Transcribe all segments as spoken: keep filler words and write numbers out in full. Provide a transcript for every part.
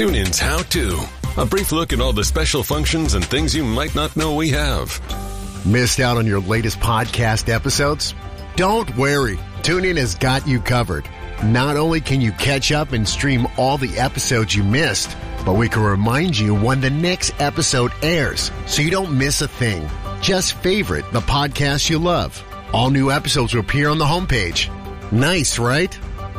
TuneIn's How To. A brief look at all the special functions and things you might not know we have. Missed out on your latest podcast episodes? Don't worry. TuneIn has got you covered. Not only can you catch up and stream all the episodes you missed, but we can remind you when the next episode airs so you don't miss a thing. Just favorite the podcast you love. All new episodes will appear on the homepage. Nice, right?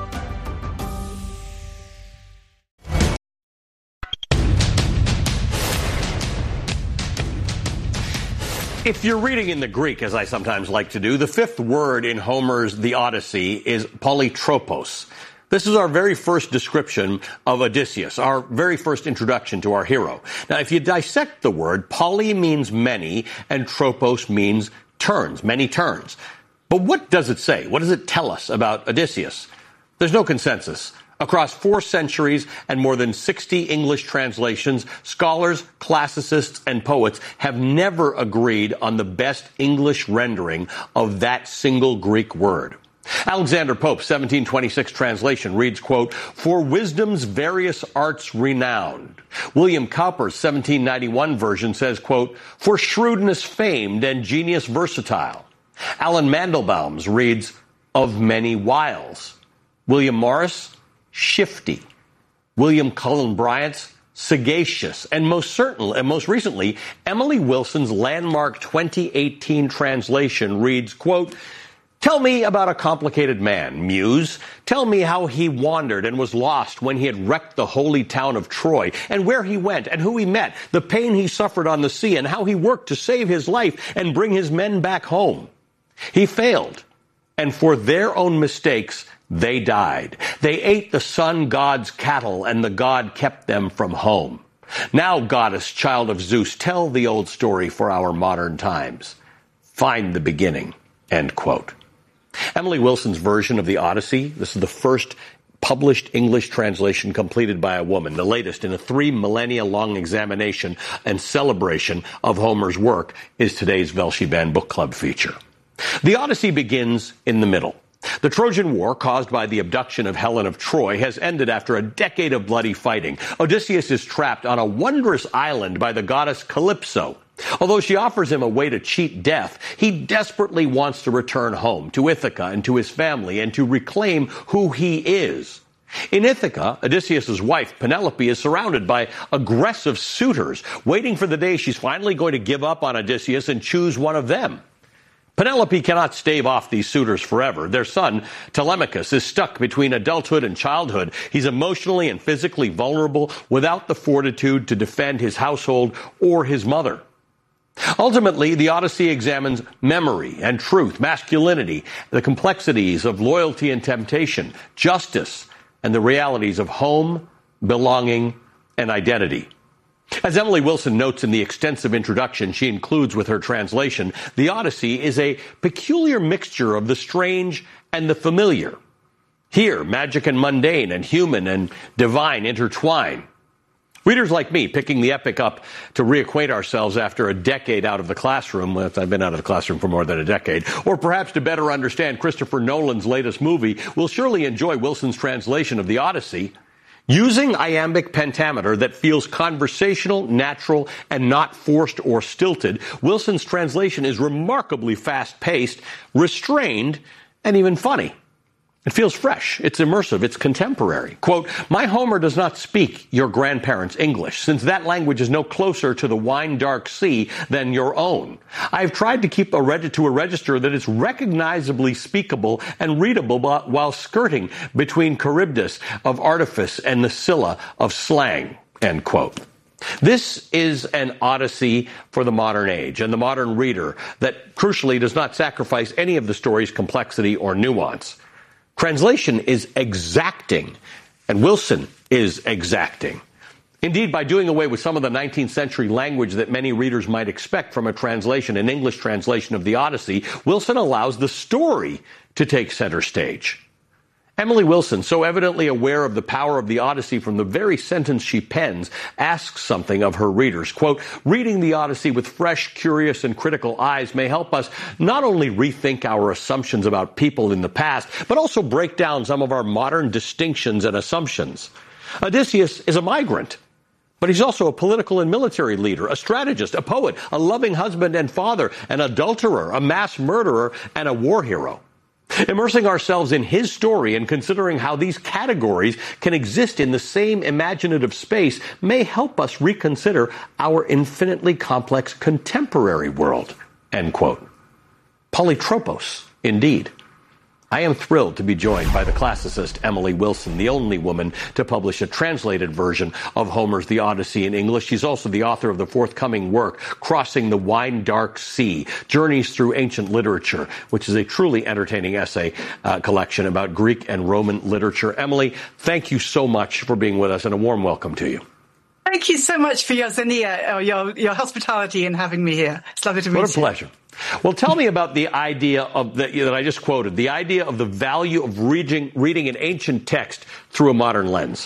If you're reading in the Greek, as I sometimes like to do, the fifth word in Homer's The Odyssey is polytropos. This is our very first description of Odysseus, our very first introduction to our hero. Now, if you dissect the word, poly means many, and tropos means turns, many turns. But what does it say? What does it tell us about Odysseus? There's no consensus. Across four centuries and more than sixty English translations, scholars, classicists, and poets have never agreed on the best English rendering of that single Greek word. Alexander Pope's seventeen twenty-six translation reads, quote, "For wisdom's various arts renowned." William Cowper's seventeen ninety-one version says, quote, "For shrewdness famed and genius versatile." Alan Mandelbaum's reads, "Of many wiles." William Morris, shifty. William Cullen Bryant's sagacious. And most certainly, and most recently, Emily Wilson's landmark twenty eighteen translation reads, quote, "Tell me about a complicated man, Muse. Tell me how he wandered and was lost when he had wrecked the holy town of Troy, and where he went and who he met, the pain he suffered on the sea, and how he worked to save his life and bring his men back home. He failed, and for their own mistakes, they died. They ate the sun god's cattle, and the god kept them from home. Now, goddess, child of Zeus, tell the old story for our modern times. Find the beginning." End quote. Emily Wilson's version of the Odyssey, this is the first published English translation completed by a woman, the latest in a three millennia long examination and celebration of Homer's work, is today's Velshi-Ben Book Club feature. The Odyssey begins in the middle. The Trojan War, caused by the abduction of Helen of Troy, has ended after a decade of bloody fighting. Odysseus is trapped on a wondrous island by the goddess Calypso. Although she offers him a way to cheat death, he desperately wants to return home, to Ithaca and to his family, and to reclaim who he is. In Ithaca, Odysseus' wife, Penelope, is surrounded by aggressive suitors, waiting for the day she's finally going to give up on Odysseus and choose one of them. Penelope cannot stave off these suitors forever. Their son, Telemachus, is stuck between adulthood and childhood. He's emotionally and physically vulnerable, without the fortitude to defend his household or his mother. Ultimately, the Odyssey examines memory and truth, masculinity, the complexities of loyalty and temptation, justice, and the realities of home, belonging, and identity. As Emily Wilson notes in the extensive introduction she includes with her translation, the Odyssey is a peculiar mixture of the strange and the familiar. Here, magic and mundane and human and divine intertwine. Readers like me, picking the epic up to reacquaint ourselves after a decade out of the classroom, well, I've been out of the classroom for more than a decade, or perhaps to better understand Christopher Nolan's latest movie, will surely enjoy Wilson's translation of the Odyssey. Using iambic pentameter that feels conversational, natural, and not forced or stilted, Wilson's translation is remarkably fast-paced, restrained, and even funny. It feels fresh, it's immersive, it's contemporary. Quote, "My Homer does not speak your grandparents' English, since that language is no closer to the wine-dark sea than your own. I have tried to keep a reg- to a register that is recognizably speakable and readable while skirting between Charybdis of artifice and the Scylla of slang." End quote. This is an odyssey for the modern age and the modern reader that, crucially, does not sacrifice any of the story's complexity or nuance. Translation is exacting, and Wilson is exacting. Indeed, by doing away with some of the nineteenth century language that many readers might expect from a translation, an English translation of the Odyssey, Wilson allows the story to take center stage. Emily Wilson, so evidently aware of the power of the Odyssey from the very sentence she pens, asks something of her readers. Quote, "Reading the Odyssey with fresh, curious, and critical eyes may help us not only rethink our assumptions about people in the past, but also break down some of our modern distinctions and assumptions. Odysseus is a migrant, but he's also a political and military leader, a strategist, a poet, a loving husband and father, an adulterer, a mass murderer, and a war hero. Immersing ourselves in his story and considering how these categories can exist in the same imaginative space may help us reconsider our infinitely complex contemporary world. End quote. Polytropos, indeed. I am thrilled to be joined by the classicist Emily Wilson, the only woman to publish a translated version of Homer's The Odyssey in English. She's also the author of the forthcoming work, Crossing the Wine-Dark Sea, Journeys Through Ancient Literature, which is a truly entertaining essay uh, collection about Greek and Roman literature. Emily, thank you so much for being with us, and a warm welcome to you. Thank you so much for your zinnia, or your, your hospitality in having me here. It's lovely to meet you. What a pleasure. Well, tell me about the idea of the, that I just quoted, the idea of the value of reading, reading an ancient text through a modern lens.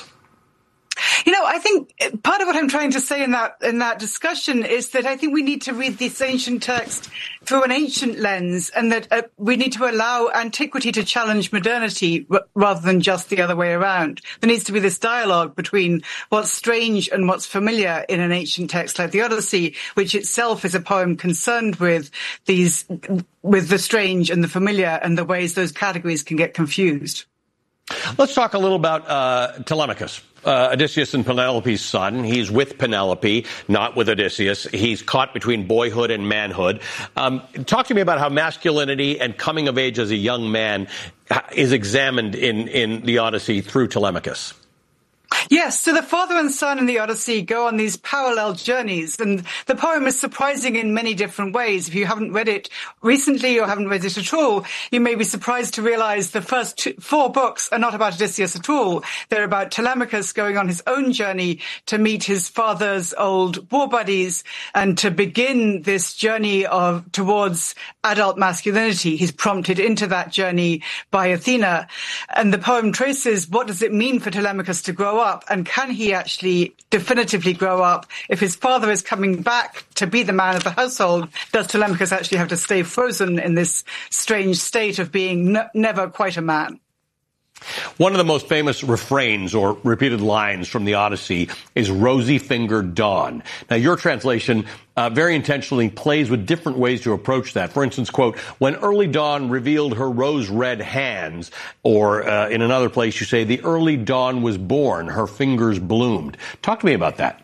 You know, I think part of what I'm trying to say in that in that discussion is that I think we need to read this ancient text through an ancient lens, and that uh, we need to allow antiquity to challenge modernity r- rather than just the other way around. There needs to be this dialogue between what's strange and what's familiar in an ancient text like the Odyssey, which itself is a poem concerned with these, with the strange and the familiar and the ways those categories can get confused. Let's talk a little about uh, Telemachus. Uh, Odysseus and Penelope's son. He's with Penelope, not with Odysseus. He's caught between boyhood and manhood. Um, talk to me about how masculinity and coming of age as a young man is examined in, in the Odyssey through Telemachus. Yes, so the father and son in the Odyssey go on these parallel journeys, and the poem is surprising in many different ways. If you haven't read it recently or haven't read it at all, you may be surprised to realize the first two, four books are not about Odysseus at all. They're about Telemachus going on his own journey to meet his father's old war buddies and to begin this journey of towards adult masculinity. He's prompted into that journey by Athena, and the poem traces what does it mean for Telemachus to grow up, and can he actually definitively grow up? If his father is coming back to be the man of the household, does Telemachus actually have to stay frozen in this strange state of being n- never quite a man? One of the most famous refrains or repeated lines from the Odyssey is rosy-fingered dawn. Now, your translation uh, very intentionally plays with different ways to approach that. For instance, quote, when early dawn revealed her rose-red hands, or uh, in another place you say, the early dawn was born, her fingers bloomed. Talk to me about that.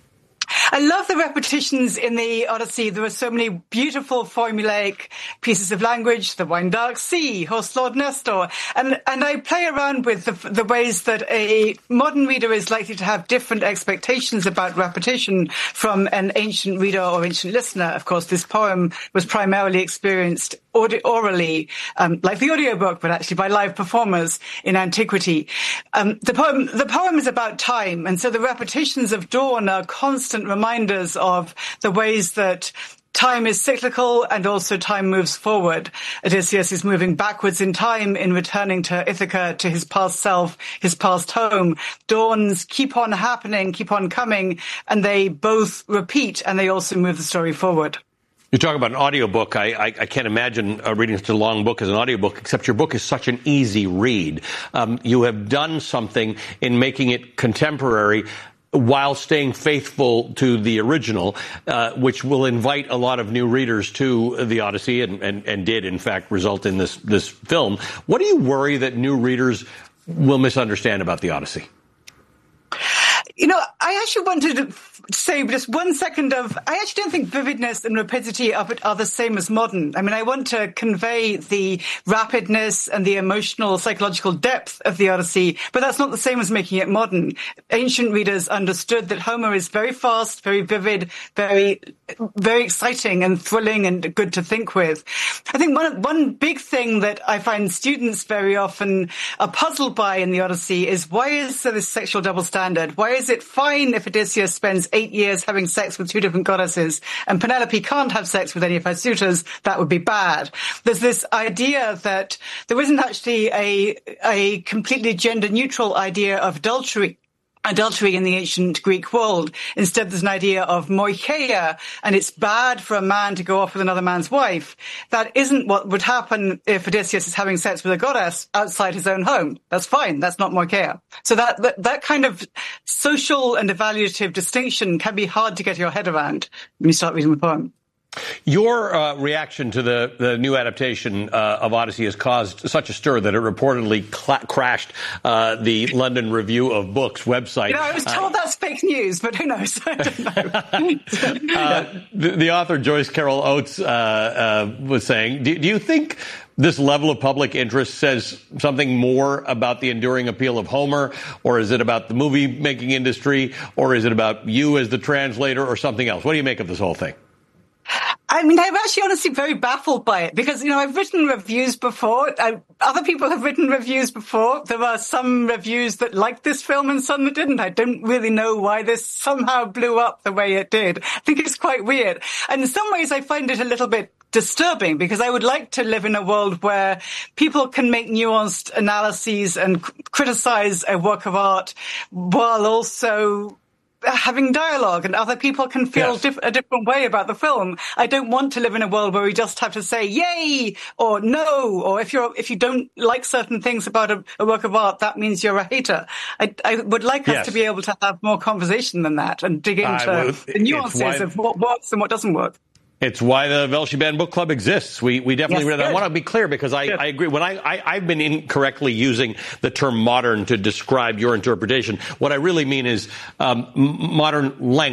I love the repetitions in the Odyssey. There are so many beautiful formulaic pieces of language, the Wine-Dark Sea, Horse Lord Nestor. And, and I play around with the, the ways that a modern reader is likely to have different expectations about repetition from an ancient reader or ancient listener. Of course, this poem was primarily experienced audi- orally, um, like the audiobook, but actually by live performers in antiquity. Um, the poem, the poem is about time. And so the repetitions of dawn are constant reminders of the ways that time is cyclical and also time moves forward. Odysseus is moving backwards in time in returning to Ithaca, to his past self, his past home. Dawns keep on happening, keep on coming, and they both repeat, and they also move the story forward. You talk about an audiobook. I, I, I can't imagine uh, reading such a long book as an audiobook, except your book is such an easy read. Um, you have done something in making it contemporary while staying faithful to the original, uh, which will invite a lot of new readers to the Odyssey and, and, and did, in fact, result in this, this film. What do you worry that new readers will misunderstand about the Odyssey? You know, I actually wanted to say just one second of, I actually don't think vividness and rapidity are, are the same as modern. I mean, I want to convey the rapidness and the emotional, psychological depth of the Odyssey, but that's not the same as making it modern. Ancient readers understood that Homer is very fast, very vivid, very, very exciting and thrilling and good to think with. I think one, one big thing that I find students very often are puzzled by in the Odyssey is why is there this sexual double standard? Why is it fine if Odysseus spends eight years having sex with two different goddesses and Penelope can't have sex with any of her suitors? That would be bad. There's this idea that there isn't actually a, a completely gender neutral idea of adultery adultery in the ancient Greek world. Instead, there's an idea of moicheia, and it's bad for a man to go off with another man's wife. That isn't what would happen if Odysseus is having sex with a goddess outside his own home. That's fine. That's not moicheia. So that, that, that kind of social and evaluative distinction can be hard to get your head around when you start reading the poem. Your uh, reaction to the, the new adaptation uh, of Odyssey has caused such a stir that it reportedly cl- crashed uh, the London Review of Books website. You know, I was told uh, that's fake news, but who knows? I don't know. uh, the, the author Joyce Carol Oates uh, uh, was saying, do, do you think this level of public interest says something more about the enduring appeal of Homer, or is it about the movie-making industry, or is it about you as the translator, or something else? What do you make of this whole thing? I mean, I'm actually honestly very baffled by it because, you know, I've written reviews before. I, other people have written reviews before. There are some reviews that liked this film and some that didn't. I don't really know why this somehow blew up the way it did. I think it's quite weird. And in some ways, I find it a little bit disturbing because I would like to live in a world where people can make nuanced analyses and c- criticize a work of art while also having dialogue, and other people can feel yes. diff- a different way about the film. I don't want to live in a world where we just have to say yay or no, or if you're if you don't like certain things about a, a work of art, that means you're a hater. I, I would like us yes. to be able to have more conversation than that and dig into will, the nuances why, of what works and what doesn't work. It's why the Velshi Band Book Club exists. We we definitely yes, read that. I want to be clear because I, I agree. When I, I, I've been incorrectly using the term modern to describe your interpretation, what I really mean is um, modern language.